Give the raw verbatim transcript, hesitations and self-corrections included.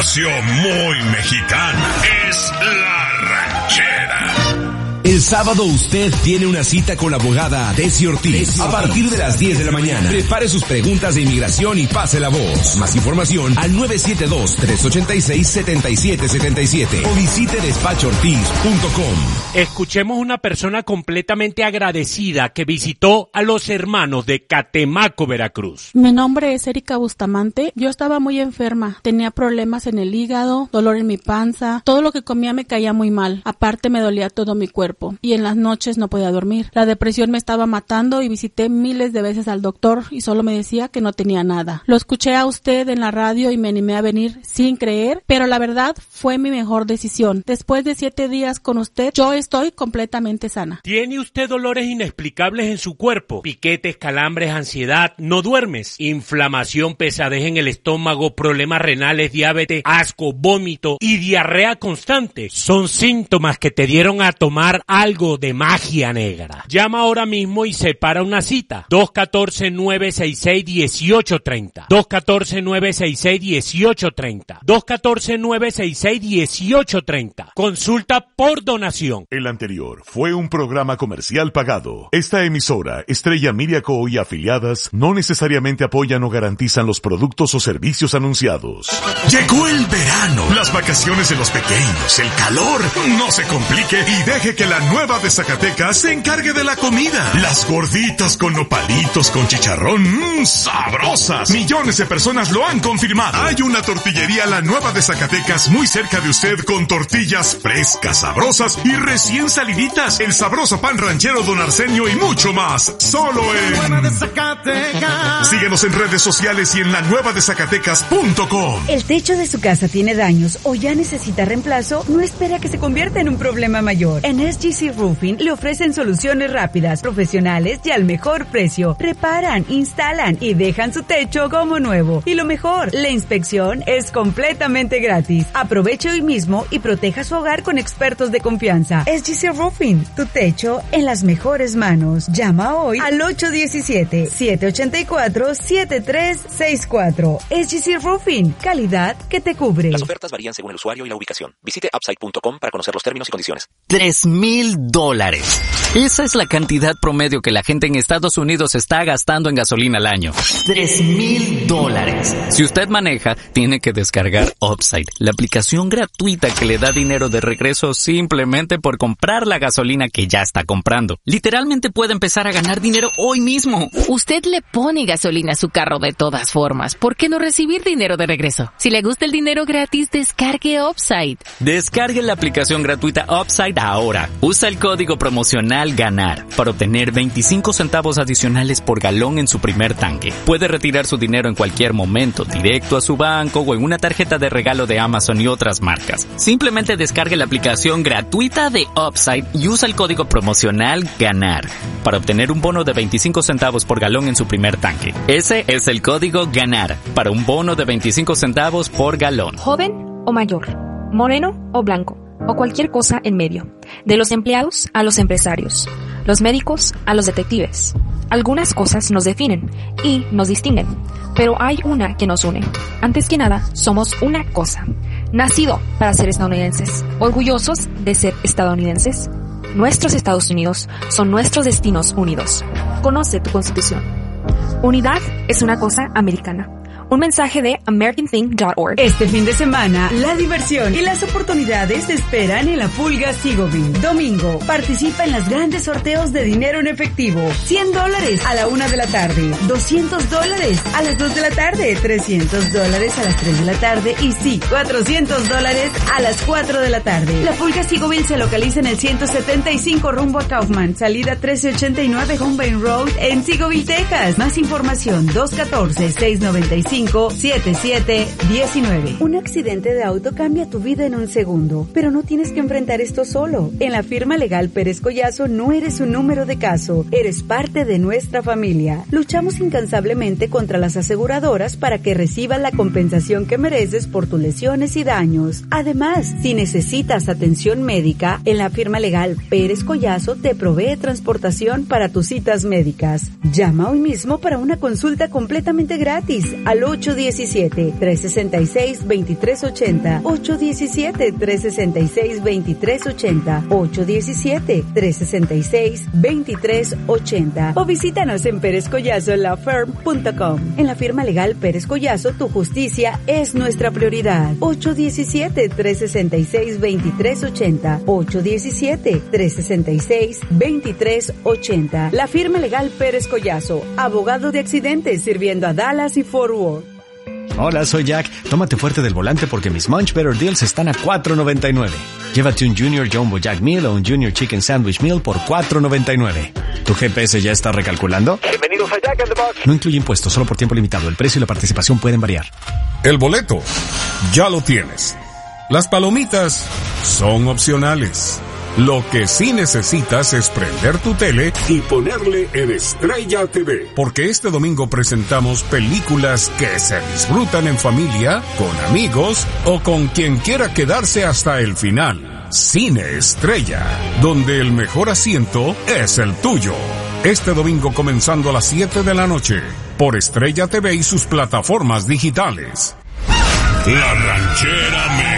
información muy mexicana. Es La Ranchera. El sábado usted tiene una cita con la abogada Tessy Ortiz a partir de las diez de la mañana. Prepare sus preguntas de inmigración y pase la voz. Más información al nueve siete dos, tres ocho seis, siete siete siete siete o visite despacho ortiz punto com. Escuchemos una persona completamente agradecida que visitó a los hermanos de Catemaco, Veracruz. Mi nombre es Erika Bustamante. Yo estaba muy enferma. Tenía problemas en el hígado, dolor en mi panza. Todo lo que comía me caía muy mal. Aparte me dolía todo mi cuerpo. Y en las noches no podía dormir. La depresión me estaba matando y visité miles de veces al doctor y solo me decía que no tenía nada. Lo escuché a usted en la radio y me animé a venir sin creer, pero la verdad fue mi mejor decisión. Después de siete días con usted, yo estoy completamente sana. ¿Tiene usted dolores inexplicables en su cuerpo? Piquetes, calambres, ansiedad, no duermes, inflamación, pesadez en el estómago, problemas renales, diabetes, asco, vómito y diarrea constante. Son síntomas que te dieron a tomar algo de magia negra. Llama ahora mismo y separa una cita. dos uno cuatro, nueve seis seis, uno ocho tres cero. dos uno cuatro, nueve seis seis, uno ocho tres cero. dos uno cuatro, nueve seis seis, uno ocho tres cero. Consulta por donación. El anterior fue un programa comercial pagado. Esta emisora, Estrella Media Co. y afiliadas, no necesariamente apoyan o garantizan los productos o servicios anunciados. Llegó el verano, las vacaciones de los pequeños, el calor. No se complique y deje que la nueva de Zacatecas se encargue de la comida. Las gorditas con nopalitos con chicharrón, mmm, sabrosas. Millones de personas lo han confirmado. Hay una tortillería La Nueva de Zacatecas muy cerca de usted con tortillas frescas, sabrosas y recién saliditas. El sabroso pan ranchero Don Arsenio y mucho más. Solo en... Síguenos en redes sociales y en la nueva de zacatecas punto com. ¿El techo de su casa tiene daños o ya necesita reemplazo? No espere a que se convierta en un problema mayor. En S G C Roofing le ofrecen soluciones rápidas, profesionales y al mejor precio. Reparan, instalan y dejan su techo como nuevo. Y lo mejor, la inspección es completamente gratis. Aproveche hoy mismo y proteja su hogar con expertos de confianza. S G C Roofing, tu techo en las mejores manos. Llama hoy al ocho uno siete, siete ocho cuatro, siete tres seis cuatro. S G C Roofing, calidad que te cubre. Las ofertas varían según el usuario y la ubicación. Visite upside punto com para conocer los términos y condiciones. Tres mil dólares. Esa es la cantidad promedio que la gente en Estados Unidos está gastando en gasolina al año. Tres mil dólares. Si usted maneja, tiene que descargar Upside, la aplicación gratuita que le da dinero de regreso simplemente por comprar la gasolina que ya está comprando. Literalmente puede empezar a ganar dinero hoy mismo. Usted le pone gasolina a su carro de todas formas. ¿Por qué no recibir dinero de regreso? Si le gusta el dinero gratis, descargue Upside. Descargue la aplicación gratuita Upside ahora. Usa el código promocional GANAR para obtener veinticinco centavos adicionales por galón en su primer tanque. Puede retirar su dinero en cualquier momento, directo a su banco o en una tarjeta de regalo de Amazon y otras marcas. Simplemente descargue la aplicación gratuita de Upside y usa el código promocional GANAR para obtener un bono de veinticinco centavos por galón en su primer tanque. Ese es el código GANAR para un bono de veinticinco centavos por galón. Joven o mayor, moreno o blanco, o cualquier cosa en medio. De los empleados a los empresarios, los médicos a los detectives. Algunas cosas nos definen y nos distinguen, pero hay una que nos une. Antes que nada, somos una cosa. Nacido para ser estadounidenses, orgullosos de ser estadounidenses. Nuestros Estados Unidos son nuestros destinos unidos. Conoce tu Constitución. Unidad es una cosa americana. Un mensaje de American Thing punto org. Este fin de semana, la diversión y las oportunidades te esperan en la Pulga Seagoville. Domingo, participa en los grandes sorteos de dinero en efectivo. cien dólares a la una de la tarde, doscientos dólares a las dos de la tarde, trescientos dólares a las tres de la tarde y sí, cuatrocientos dólares a las cuatro de la tarde. La Pulga Seagoville se localiza en el ciento setenta y cinco rumbo a Kaufman, salida trece ochenta y nueve Homebane Road en Seagoville, Texas. Más información dos uno cuatro, seis nueve cinco, siete siete uno nueve. Un accidente de auto cambia tu vida en un segundo, pero no tienes que enfrentar esto solo. En la firma legal Pérez Collazo no eres un número de caso, eres parte de nuestra familia. Luchamos incansablemente contra las aseguradoras para que recibas la compensación que mereces por tus lesiones y daños. Además, si necesitas atención médica, en la firma legal Pérez Collazo te provee transportación para tus citas médicas. Llama hoy mismo para una consulta completamente gratis al ocho uno siete, tres seis seis, dos tres ocho cero, ocho uno siete, tres seis seis, dos tres ocho cero, ocho uno siete, tres seis seis, dos tres ocho cero o visítanos en Pérez Collazo law firm punto com. En la firma legal Pérez Collazo, tu justicia es nuestra prioridad. ocho uno siete, tres seis seis, dos tres ocho cero, ocho uno siete, tres seis seis, dos tres ocho cero. La firma legal Pérez Collazo, abogado de accidentes sirviendo a Dallas y Fort Worth. Hola, soy Jack. Tómate fuerte del volante porque mis Munch Better Deals están a cuatro noventa y nueve. Llévate un Junior Jumbo Jack Meal o un Junior Chicken Sandwich Meal por cuatro noventa y nueve. ¿Tu G P S ya está recalculando? Bienvenidos a Jack in the Box. No incluye impuestos, solo por tiempo limitado. El precio y la participación pueden variar. El boleto ya lo tienes. Las palomitas son opcionales. Lo que sí necesitas es prender tu tele y ponerle en Estrella T V. Porque este domingo presentamos películas que se disfrutan en familia, con amigos o con quien quiera quedarse hasta el final. Cine Estrella, donde el mejor asiento es el tuyo. Este domingo comenzando a las siete de la noche, por Estrella T V y sus plataformas digitales. La Ranchera Me